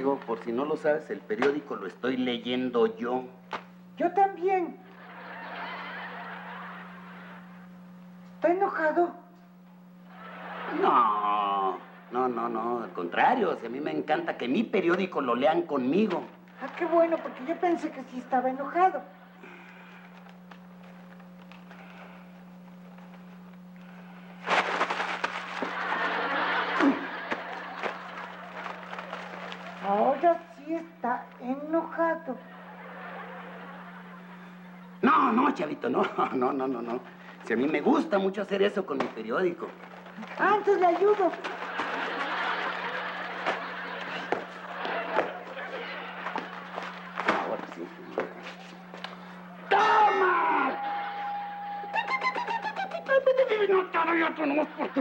amigo. Por si no lo sabes, el periódico lo estoy leyendo yo. Yo también. ¿Está enojado? No, al contrario. Si a mí me encanta que mi periódico lo lean conmigo. Ah, qué bueno, porque yo pensé que sí estaba enojado. Ahora sí está enojado. No, chavito, no. Si a mí me gusta mucho hacer eso con mi periódico. Ah, entonces le ayudo. Ahora sí. ¡Toma! No te doy otro nomás porque...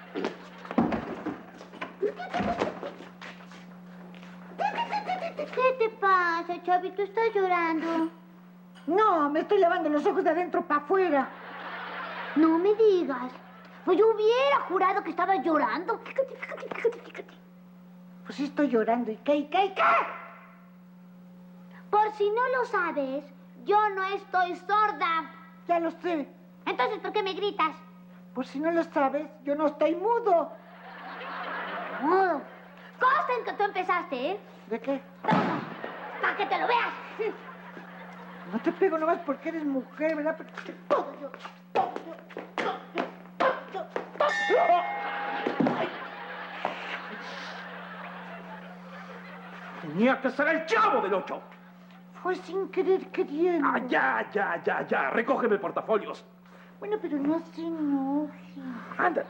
¿Qué te pasa, Chavito? ¿Estás llorando? No, me estoy lavando los ojos de adentro para afuera. No me digas. Pues yo hubiera jurado que estabas llorando. Fíjate. Pues sí estoy llorando. ¿Y qué? Por si no lo sabes, yo no estoy sorda. Ya lo sé. Entonces, ¿por qué me gritas? Por si no lo sabes, yo no estoy mudo. Mudo. Consta en que tú empezaste, ¿eh? ¿De qué? Toma, para que te lo veas. No te pego nomás porque eres mujer, ¿verdad? Todo yo. Tenía que ser el Chavo del Ocho. Fue sin querer queriendo. Ah, ya. Recógeme portafolios. Bueno, pero no se enoje. Anda.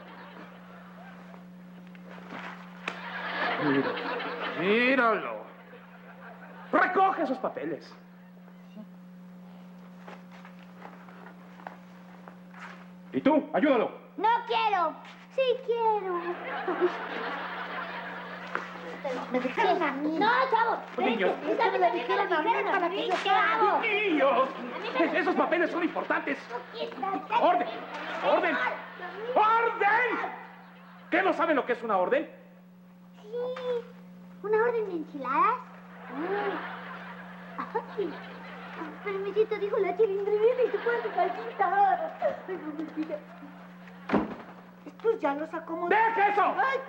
Míralo. Recoge esos papeles. ¿Y tú? Ayúdalo. No quiero. Sí quiero. Me dejaron a mí. No, Chavo. Niños. Es que me la dijeron a mí para que yo Chavo. ¡Niños! Esos papeles son importantes. ¡Orden! ¡Orden! ¡Orden! ¿Qué no saben lo que es una orden? Sí. ¿Una orden de enchiladas? Ay. Permisito, dijo la chilindrina y se puede su palpita. Ay, no, mentira. Estos ya los acomodé. ¡Deja eso! ¡Ay!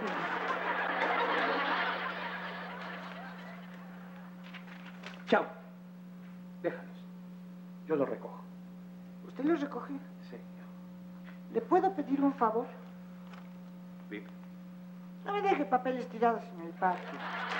Chao. Déjalos. Yo los recojo. ¿Usted los recoge? Sí. ¿Le puedo pedir un favor? Dime. No me deje papeles tirados en el patio.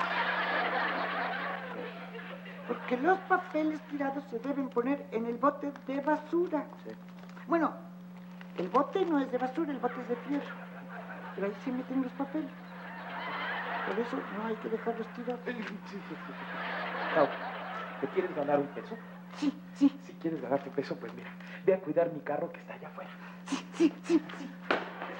Porque los papeles tirados se deben poner en el bote de basura. Sí. Bueno, el bote no es de basura, el bote es de fierro. Pero ahí se meten los papeles. Por eso no hay que dejarlos tirados. Chao. ¿Te quieres ganar un peso? Sí. Si quieres ganarte un peso, pues mira, ve a cuidar mi carro que está allá afuera. Sí.